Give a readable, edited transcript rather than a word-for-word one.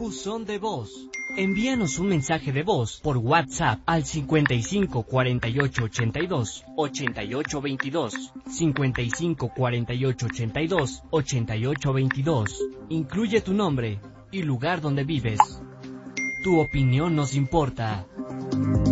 Buzón de voz. Envíanos un mensaje de voz por WhatsApp al 55 48 82 88 22, 55 48 82 88 22. Incluye tu nombre y lugar donde vives. Tu opinión nos importa.